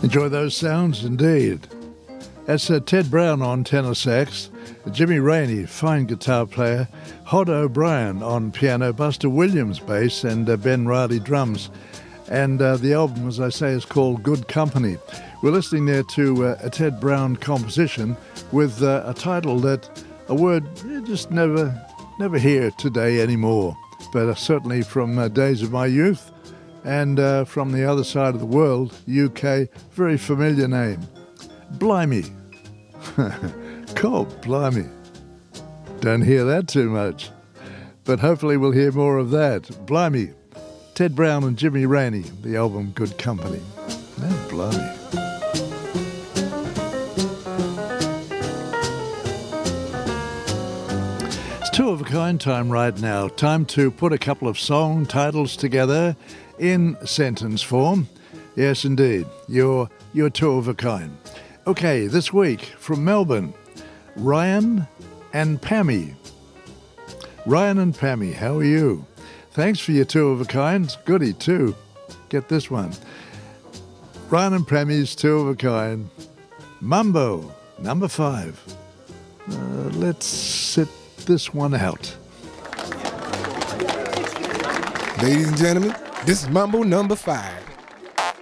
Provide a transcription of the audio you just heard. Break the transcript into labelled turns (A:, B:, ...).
A: Enjoy those sounds indeed. That's Ted Brown on tenor sax, Jimmy Rainey, fine guitar player, Hod O'Brien on piano, Buster Williams bass, and Ben Riley drums. And the album, as I say, is called Good Company. We're listening there to a Ted Brown composition with a title that a word you just never hear today anymore. But certainly from days of my youth and from the other side of the world, UK, very familiar name. Blimey. God, blimey. Don't hear that too much. But hopefully we'll hear more of that. Blimey. Ted Brown and Jimmy Rainey, the album Good Company. Oh, blimey. It's two of a kind time right now. Time to put a couple of song titles together in sentence form. Yes, indeed. You're two of a kind. Okay, this week from Melbourne, Ryan and Pammy. Ryan and Pammy, how are you? Thanks for your two of a kind. Goody too. Get this one. Ryan and Pammy's two of a kind. Mambo, number 5. Let's sit this one out.
B: Ladies and gentlemen, this is Mambo number 5.